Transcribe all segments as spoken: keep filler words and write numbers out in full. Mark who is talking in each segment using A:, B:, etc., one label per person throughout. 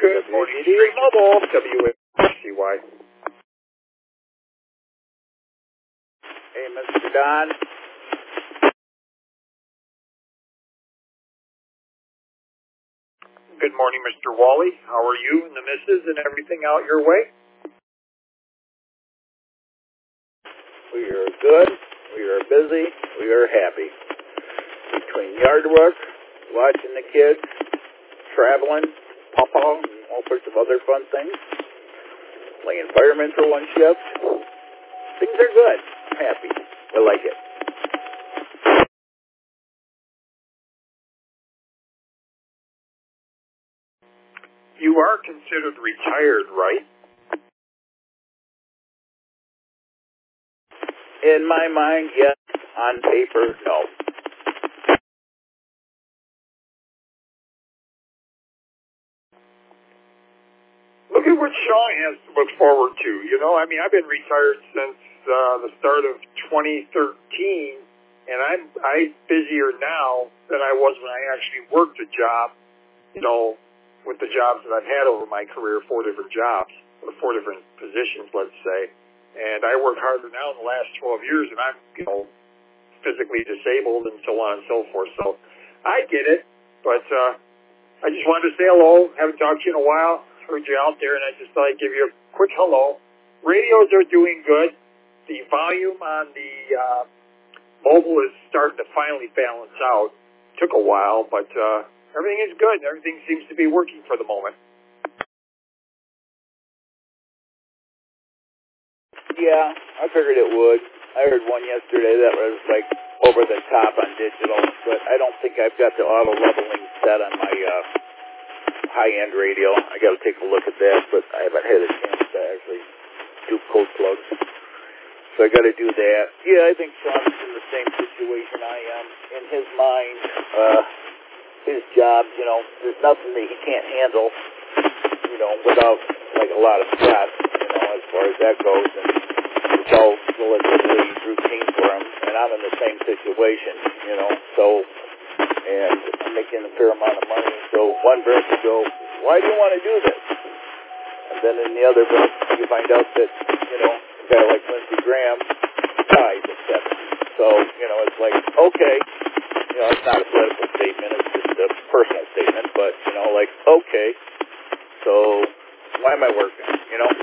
A: Good morning, Street Mobile, W A C Y. Hey, Mister Don. Good morning, Mister Wally. How are you and the missus and everything out your way? We are good. We are busy. We are happy. Between yard work, watching the kids, traveling, pawpaw, and all sorts of other fun things, playing fireman for one shift, things are good. I'm happy. I like it. You are considered retired, right? In my mind, yes. On paper, no. Look at what Sean has to look forward to. You know, I mean, I've been retired since uh, the start of twenty thirteen, and I'm I'm busier now than I was when I actually worked a job, you know, with the jobs that I've had over my career, four different jobs, or four different positions, let's say. And I work harder now in the last twelve years, and I'm, you know, physically disabled and so on and so forth. So I get it, but uh, I just wanted to say hello. Haven't talked to you in a while. Heard you out there, and I just thought I'd give you a quick hello. Radios are doing good. The volume on the uh, mobile is starting to finally balance out. Took a while, but uh, everything is good. Everything seems to be working for the moment. Yeah, I figured it would. I heard one yesterday that was like over the top on digital, but I don't think I've got the auto leveling set on my uh, high-end radio. I got to take a look at that, but I haven't had a chance to actually do code plugs. So I got to do that. Yeah, I think Sean's in the same situation I am. In his mind, uh, his job, you know, there's nothing that he can't handle, you know, without like a lot of stress, you know, as far as that goes. And it's all relatively routine for him. And I'm in the same situation, you know, so, and I'm making a fair amount of money. So one breath you go, why do you want to do this? And then in the other breath, you find out that, you know, a guy like Lindsey Graham died at seventy. So, you know, it's like, okay, you know, it's not a political statement, it's just a personal statement, but, you know, like, okay, so why am I working, you know?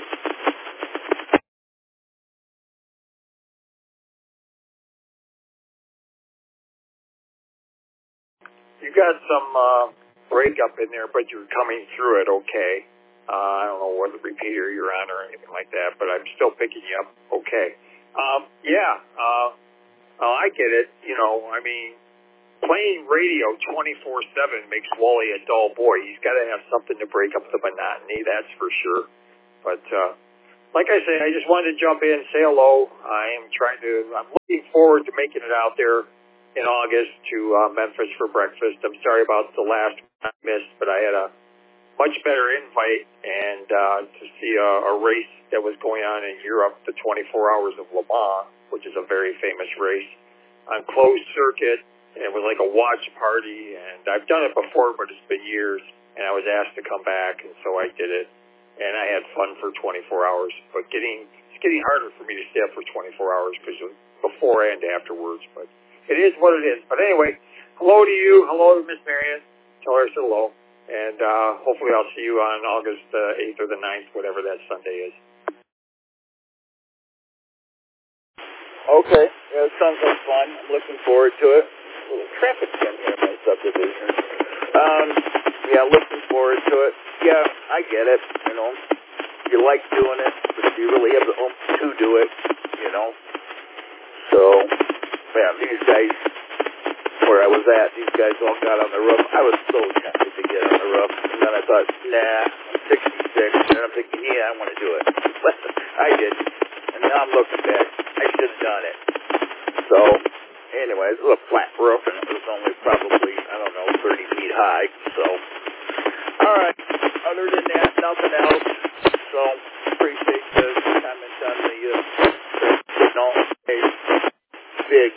A: You got some uh, breakup in there, but you're coming through it okay. Uh, I don't know what repeater you're on or anything like that, but I'm still picking you up okay. Um, yeah, uh, uh, I get it. You know, I mean, playing radio twenty-four seven makes Wally a dull boy. He's got to have something to break up the monotony, that's for sure. But uh, like I say, I just wanted to jump in, say hello. I am trying to, I'm looking forward to making it out there in August to uh, Memphis for breakfast. I'm sorry about the last one I missed, but I had a much better invite and uh, to see a, a race that was going on in Europe, the twenty-four Hours of Le Mans, which is a very famous race on closed circuit. And it was like a watch party, and I've done it before, but it's been years, and I was asked to come back, and so I did it, and I had fun for twenty-four hours, but getting it's getting harder for me to stay up for twenty-four hours because before and afterwards, but it is what it is. But anyway, hello to you, hello to Miss Marion, tell her I said hello, and uh, hopefully I'll see you on August uh, eighth or the ninth, whatever that Sunday is. Okay, yeah, it sounds like fun. I'm looking forward to it. A little traffic jam here in my subdivision. Um, yeah, looking forward to it. Yeah, I get it, you know. You like doing it, but you really have the oomph to do it, you know. So, yeah, these guys, where I was at, these guys all got on the roof. I was so tempted to get on the roof. And then I thought, nah, I'm sixty-six. And then I'm thinking, yeah, I want to do it. But I didn't. And now I'm looking back. I should have done it. So, anyway, it was a flat roof, and it was only probably, I don't know, thirty feet high. So, all right. Other than that, nothing else. So, appreciate the comments on the uh, signal. A big,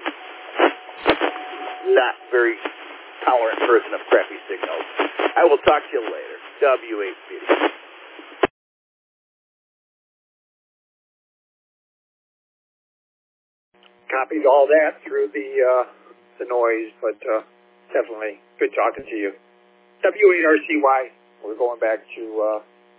A: not very tolerant person of crappy signals. I will talk to you later.
B: W H C.
A: Copied all that through the uh, the noise, but uh, definitely good talking to you. W eight R C Y, we're going back to uh,